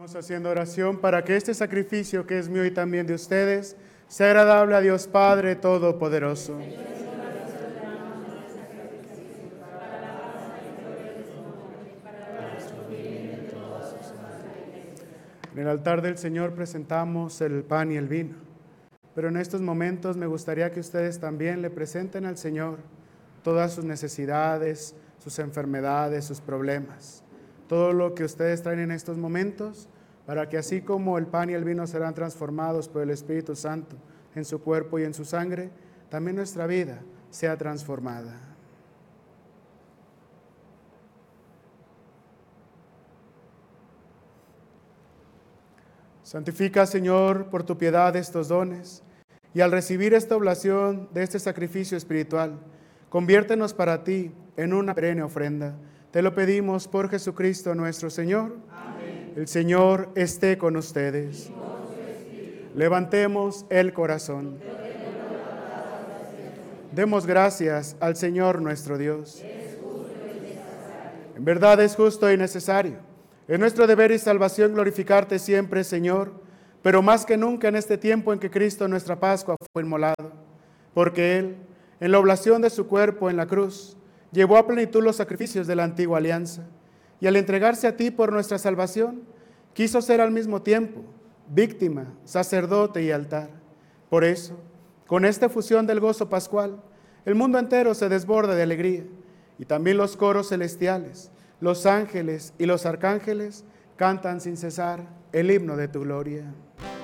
Estamos haciendo oración para que este sacrificio que es mío y también de ustedes sea agradable a Dios Padre Todopoderoso. En el altar del Señor presentamos el pan y el vino, pero en estos momentos me gustaría que ustedes también le presenten al Señor todas sus necesidades, sus enfermedades, sus problemas, todo lo que ustedes traen en estos momentos, para que así como el pan y el vino serán transformados por el Espíritu Santo en su cuerpo y en su sangre, también nuestra vida sea transformada. Santifica, Señor, por tu piedad estos dones, y al recibir esta oblación de este sacrificio espiritual, conviértenos para ti en una perenne ofrenda. Te lo pedimos por Jesucristo nuestro Señor. Amén. El Señor esté con ustedes. Levantemos el corazón. Demos gracias al Señor nuestro Dios. En verdad es justo y necesario. Es nuestro deber y salvación glorificarte siempre, Señor, pero más que nunca en este tiempo en que Cristo, nuestra Pascua, fue inmolado, porque Él, en la oblación de su cuerpo en la cruz, llevó a plenitud los sacrificios de la antigua alianza, y al entregarse a ti por nuestra salvación, quiso ser al mismo tiempo víctima, sacerdote y altar. Por eso, con esta efusión del gozo pascual, el mundo entero se desborda de alegría, y también los coros celestiales, los ángeles y los arcángeles cantan sin cesar el himno de tu gloria.